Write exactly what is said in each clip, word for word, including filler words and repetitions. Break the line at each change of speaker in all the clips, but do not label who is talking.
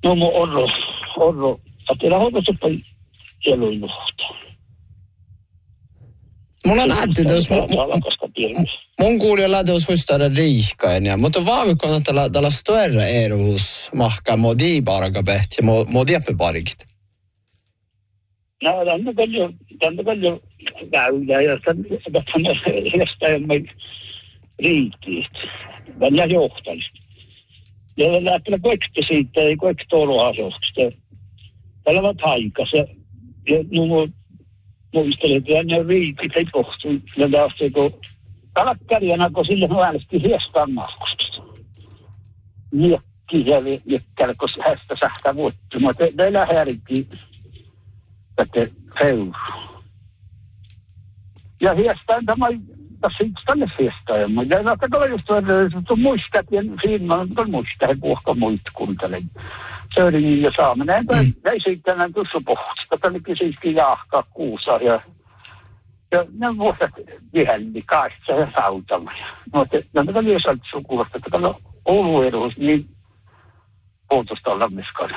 No mo orro, orro. Että rahoitusoppa eluiluhta.
Mulla on nähty, jos mun kuulijalla jos huistaa riihkain, mutta vaavikon, että tällä större eruus mahkaa modi bargabet ja modi appebargit.
No, tänne kalju, tänne kalju väylä ja tänne hestäjämme riittiit. Välillä johtajista. Ja lähtee koekti siitä, ei koekti tolohasoksista. Tällä on taikas ja nu muistelin, että ne riitit ei kohtu. Ja taas kun kalkkärjänä, kun sille äänesti hiestaan mahkusta. Miekki ja liekkäällä, kun hästä sähtää vuotta. Mutta meillä häirikin tätä feuru. Ja hiestään tämä tässä itse tänne hiestään. Ja näitä kyllä just että muistat ja siinä on kyllä muistaa, että puhka muita kuuntelen. Se oli niin jo saaminen. Ei sitten näin tuossa pohjasta. Tämä oli kysyiskin jahkaa kuusa ja ja ne vuodet vihelli kaista ja sautama. No, että ne oli jossain sukulasta, että tämä Oulu edus, niin puhutusta olla myöskään.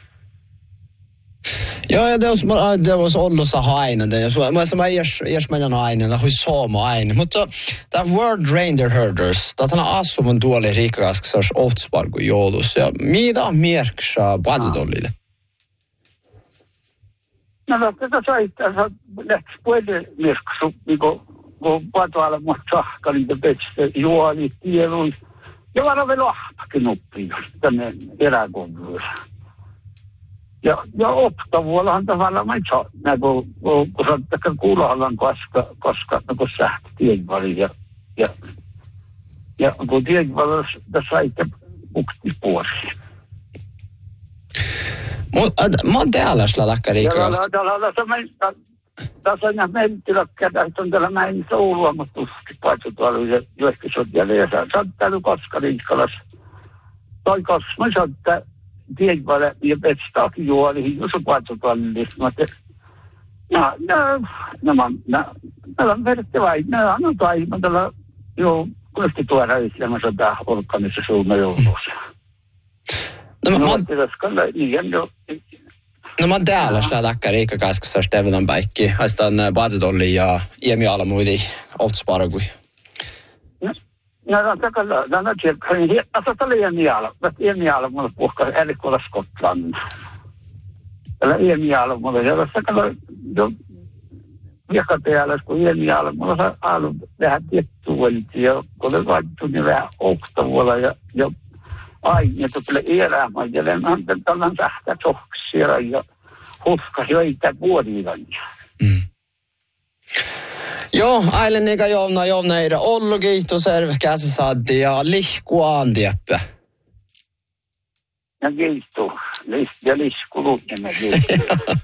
Joo, ja det var Ollossa aina. Mä jos meidän aina, det var sama aina. Mutta tämä World Reindeer Herders, tämä on asumun tuoli riikkaasksas Otspargu joulus. Ja mitä mierksaa patsutollille?
No, tätä sai, tässä lähtis puolelle mierksu, kun patualla mua sahka, niitä petstä, juoli, tielui. Ja vaan on vielä ahtakin oppiin tänne eräkonvuille. Ja, ja optavuollahan tavallaan mä itse näin, kun, kun, kun sanotaan kuulahallan koska, koska no, kun sähti tienvali ja, ja, ja kun tienvali tässä itse pukti puosi.
Mä oon täällä sladakka riikkaasti.
Tässä on näin menttiläkkä, tässä on täällä näin Oulua, mutta tuskin paitsi tuolla ja joikin se on jäljellä. Ja sä oot täällä koska riikkalassa. Toi koska mä sanon, että tienvale ja petstaakin juolihin, jos on paitsi tuolla. No, no, no, no, no, on verratti vai, no, no, tai, no, tällä, joo, kuulosti tuoda yhtämässä tää olkanissa suunnan joulussa.
No, mä oon...
No,
No mä oon täällä sladakka riikkaasksas Stevenan päikki. Haistaan Bazetolli ja Iemi Alamuidi Otspargui.
No, no, takalla, no, no, tjekkain, tässä oli Iemi Alamuidi. Iemi Alamuidi puhkaa erikolla Skotlannin. Tällä Iemi Alamuidi, ja tässä takalla, jo, viekatealla, kun Iemi Alamuidi on ollut vähän tiettuolti, ja kun oli vaihtu, niin vähän oktavuolla, ja, ja aineet tulee elämään, ja on tällainen sähkä sohksia, ja huskas joita vuodilania.
Mm. Joo, ailen eikä jouna jouneida. Ollu kiitos ervekässä saatti ja lihkuaan tieppä.
Ja kiitos. Ja lihkulut ja kiitos.